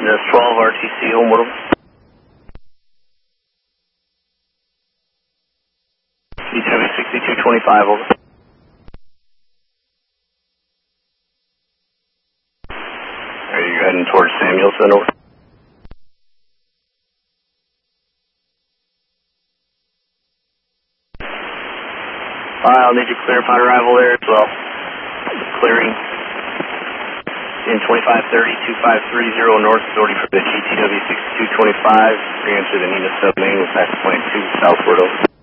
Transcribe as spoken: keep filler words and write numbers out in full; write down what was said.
That's twelve R T C Homewood. G T W sixty-two twenty-five, over. Are you heading towards Samuelson, over? I'll need you to clear upon arrival there as well. Clearing in twenty-five thirty, two five three zero north authority for the G T W sixty-two twenty-five. Re-enter the Nina submain with pass point two southward, over.